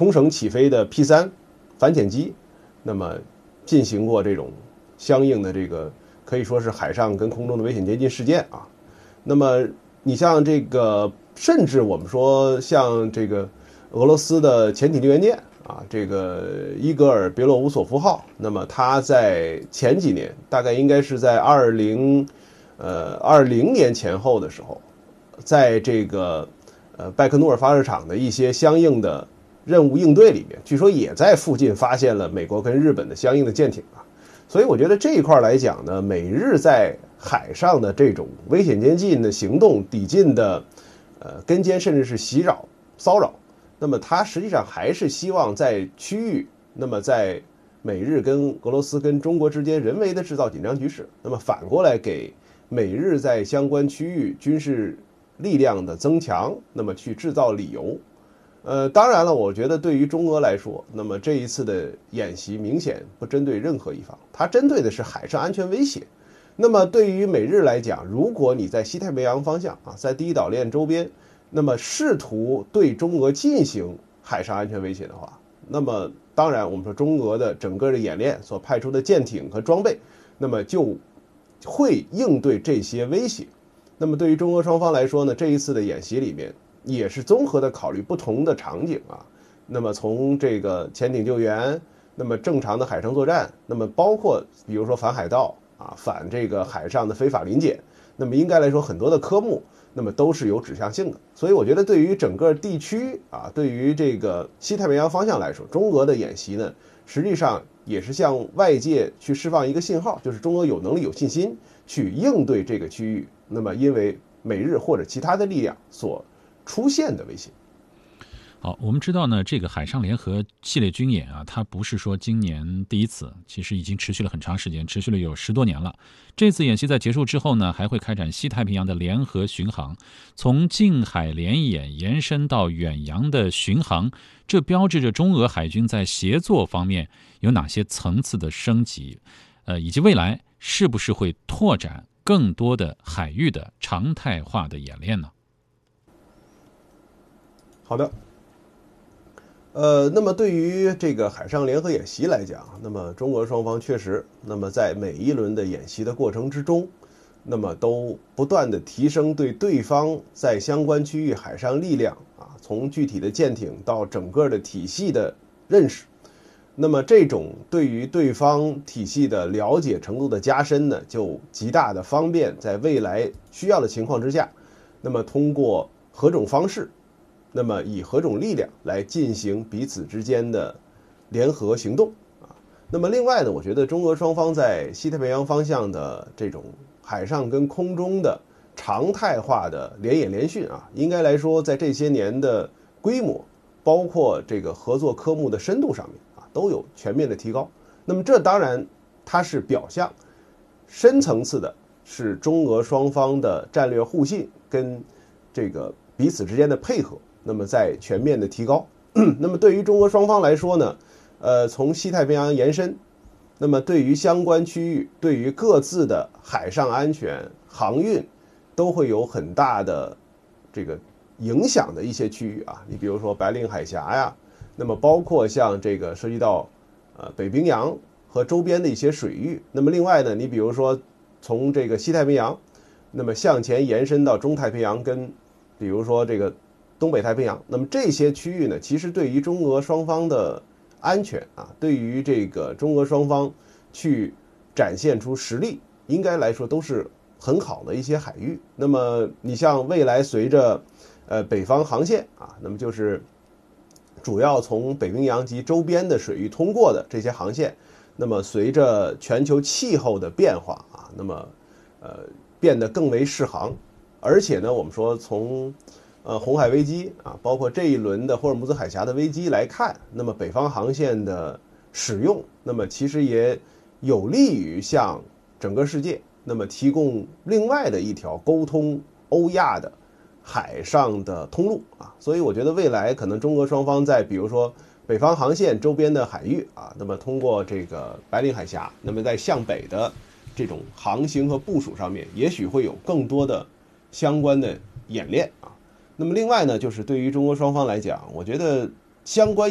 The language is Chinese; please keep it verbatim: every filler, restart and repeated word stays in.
冲绳起飞的 P 三反潜机，那么进行过这种相应的这个可以说是海上跟空中的危险接近事件啊。那么你像这个，甚至我们说像这个俄罗斯的潜艇救援舰啊，这个伊戈尔别洛乌索夫号，那么它在前几年，大概应该是在二零呃二零年前后的时候，在这个呃拜克努尔发射场的一些相应的任务应对里面，据说也在附近发现了美国跟日本的相应的舰艇啊。所以我觉得这一块来讲呢，美日在海上的这种危险接近的行动、抵近的呃跟监，甚至是袭扰、骚扰，那么它实际上还是希望在区域，那么在美日跟俄罗斯跟中国之间人为的制造紧张局势，那么反过来给美日在相关区域军事力量的增强，那么去制造理由。呃，当然了，我觉得对于中俄来说，那么这一次的演习明显不针对任何一方，它针对的是海上安全威胁。那么对于美日来讲，如果你在西太平洋方向啊，在第一岛链周边，那么试图对中俄进行海上安全威胁的话，那么当然我们说中俄的整个的演练所派出的舰艇和装备，那么就会应对这些威胁。那么对于中俄双方来说呢，这一次的演习里面也是综合的考虑不同的场景啊，那么从这个潜艇救援，那么正常的海上作战，那么包括比如说反海盗啊，反这个海上的非法临检，那么应该来说很多的科目，那么都是有指向性的。所以我觉得对于整个地区啊，对于这个西太平洋方向来说，中俄的演习呢，实际上也是向外界去释放一个信号，就是中俄有能力、有信心去应对这个区域，那么因为美日或者其他的力量所出现的威胁。 好，我们知道呢，这个海上联合系列军演啊，它不是说今年第一次，其实已经持续了很长时间，持续了有十多年了。这次演习在结束之后呢，还会开展西太平洋的联合巡航，从近海联演延伸到远洋的巡航，这标志着中俄海军在协作方面有哪些层次的升级，呃，以及未来是不是会拓展更多的海域的常态化的演练呢？ 好的。呃，那么对于这个海上联合演习来讲，那么中俄双方确实，那么在每一轮的演习的过程之中，那么都不断的提升对对方在相关区域海上力量啊，从具体的舰艇到整个的体系的认识。那么这种对于对方体系的了解程度的加深呢，就极大的方便在未来需要的情况之下，那么通过何种方式，那么以何种力量来进行彼此之间的联合行动啊。那么另外呢，我觉得中俄双方在西太平洋方向的这种海上跟空中的常态化的联演联训啊，应该来说在这些年的规模，包括这个合作科目的深度上面啊，都有全面的提高。那么这当然它是表象，深层次的是中俄双方的战略互信跟这个彼此之间的配合，那么在全面的提高。那么对于中俄双方来说呢，呃，从西太平洋延伸，那么对于相关区域，对于各自的海上安全、航运，都会有很大的这个影响的一些区域啊。你比如说白令海峡呀，那么包括像这个涉及到呃北冰洋和周边的一些水域。那么另外呢，你比如说从这个西太平洋，那么向前延伸到中太平洋跟比如说这个东北太平洋，那么这些区域呢，其实对于中俄双方的安全啊，对于这个中俄双方去展现出实力，应该来说都是很好的一些海域。那么你像未来随着呃北方航线啊，那么就是主要从北冰洋及周边的水域通过的这些航线，那么随着全球气候的变化啊，那么呃变得更为适航。而且呢，我们说从呃红海危机啊，包括这一轮的霍尔木兹海峡的危机来看，那么北方航线的使用，那么其实也有利于向整个世界那么提供另外的一条沟通欧亚的海上的通路啊。所以我觉得未来可能中俄双方在比如说北方航线周边的海域啊，那么通过这个白令海峡，那么在向北的这种航行和部署上面，也许会有更多的相关的演练啊。那么另外呢，就是对于中俄双方来讲，我觉得相关